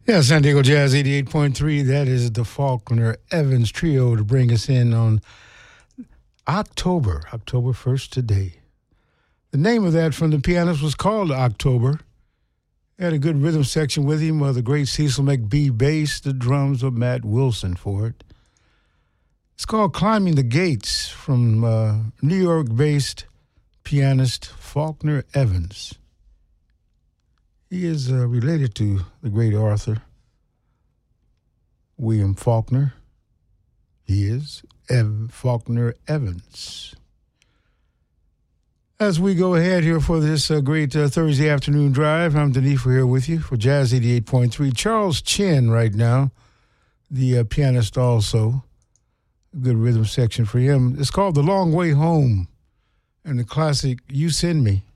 Yeah, San Diego Jazz 88.3. That is the Faulkner Evans Trio to bring us in on October 1st today. The name of that from the pianist was called October. Had a good rhythm section with him, the great Cecil McBee bass, the drums of Matt Wilson for it. It's called Climbing the Gates from New York-based pianist Faulkner Evans. He is related to the great author William Faulkner. He is Faulkner Evans. As we go ahead here for this great Thursday afternoon drive, I'm Denise here with you for Jazz 88.3. Charles Chin right now, the pianist also. A good rhythm section for him. It's called The Long Way Home and the classic You Send Me.